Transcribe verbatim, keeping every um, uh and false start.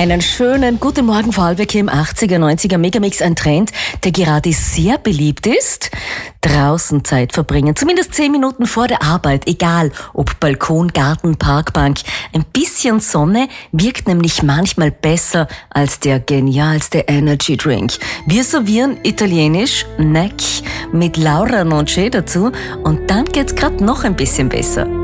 Einen schönen guten Morgen, Vorarlberg hier im achtziger, neunziger Megamix, ein Trend, der gerade sehr beliebt ist. Draußen Zeit verbringen, zumindest zehn Minuten vor der Arbeit, egal ob Balkon, Garten, Parkbank. Ein bisschen Sonne wirkt nämlich manchmal besser als der genialste Energy Drink. Wir servieren italienisch Neck mit Laura Noce dazu und dann geht's grad noch ein bisschen besser.